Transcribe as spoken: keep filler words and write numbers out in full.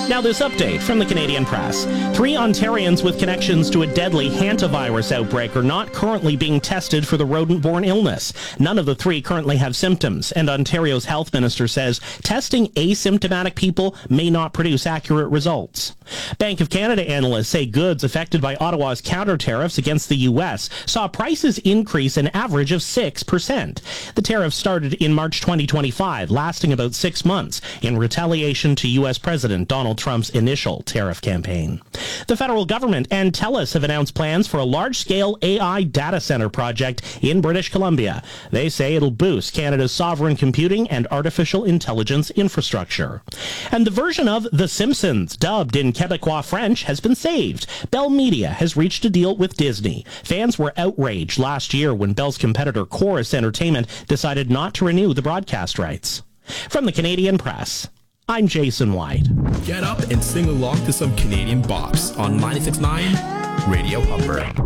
Now this update from the Canadian Press. Three Ontarians with connections to a deadly hantavirus outbreak are not currently being tested for the rodent-borne illness. None of the three currently have symptoms, and Ontario's health minister says testing asymptomatic people may not produce accurate results. Bank of Canada analysts say goods affected by Ottawa's counter tariffs against the U S saw prices increase an average of six percent. The tariffs started in March twenty twenty-five, lasting about six months, in retaliation to U S President Donald Trump's initial tariff campaign. The federal government and TELUS have announced plans for a large-scale A I data center project in British Columbia. They say it'll boost Canada's sovereign computing and artificial intelligence infrastructure. And the version of The Simpsons, dubbed in Quebecois French, has been saved. Bell Media has reached a deal with Disney. Fans were outraged last year when Bell's competitor Chorus Entertainment decided not to renew the broadcast rights. From the Canadian Press, I'm Jason White. Get up and sing along to some Canadian bops on ninety-six point nine Radio Humber.